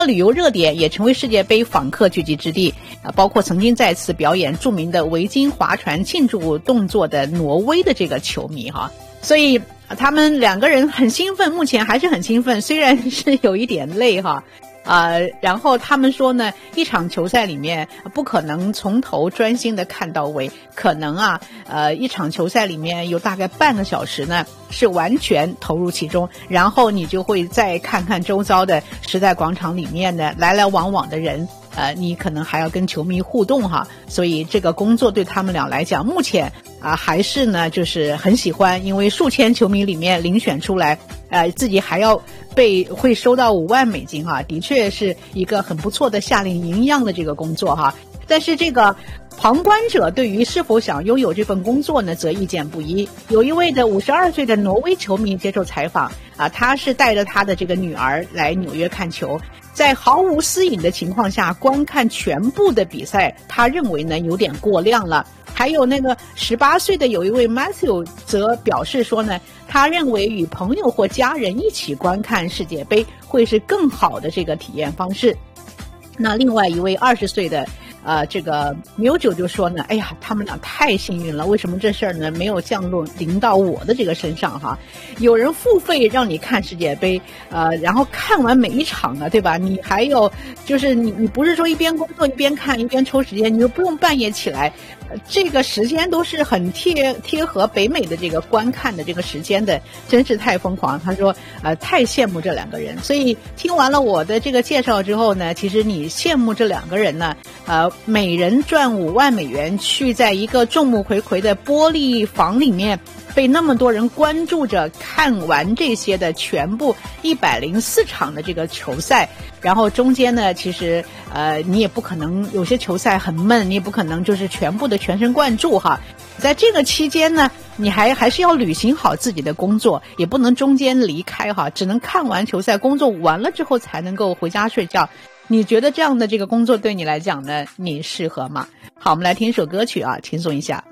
旅游热点，也成为世界杯访客聚集之地。包括曾经在此表演著名的维京划船庆祝动作的挪威的这个球迷哈，所以他们两个人很兴奋，目前还是很兴奋，虽然是有一点累哈。然后他们说呢，一场球赛里面不可能从头专心的看到尾，可能一场球赛里面有大概半个小时呢是完全投入其中，然后你就会再看看周遭的时代广场里面的来来往往的人，你可能还要跟球迷互动哈，所以这个工作对他们俩来讲，目前还是呢就是很喜欢，因为数千球迷里面遴选出来，自己还要会收到5万美金哈，的确是一个很不错的夏令营一样的这个工作哈。但是这个旁观者对于是否想拥有这份工作呢，则意见不一。有一位的52岁的挪威球迷接受采访他是带着他的这个女儿来纽约看球，在毫无私隐的情况下观看全部的比赛，他认为呢有点过量了。还有那个18岁的有一位 Matthew 则表示说呢，他认为与朋友或家人一起观看世界杯会是更好的这个体验方式。那另外一位20岁的这个牛九就说呢，哎呀，他们俩太幸运了，为什么这事儿呢没有临到我的这个身上哈？有人付费让你看世界杯，然后看完每一场呢，对吧？你还有就是你不是说一边工作一边看一边抽时间，你又不用半夜起来，这个时间都是很贴合北美的这个观看的这个时间的，真是太疯狂。他说太羡慕这两个人。所以听完了我的这个介绍之后呢，其实你羡慕这两个人呢，每人赚5万美元，去在一个众目睽睽的玻璃房里面被那么多人关注着看完这些的全部104场的这个球赛，然后中间呢其实你也不可能，有些球赛很闷，你也不可能就是全部的全神贯注哈。在这个期间呢，你还是要履行好自己的工作，也不能中间离开哈，只能看完球赛，工作完了之后才能够回家睡觉。你觉得这样的这个工作对你来讲呢，你适合吗？好，我们来听一首歌曲轻松一下。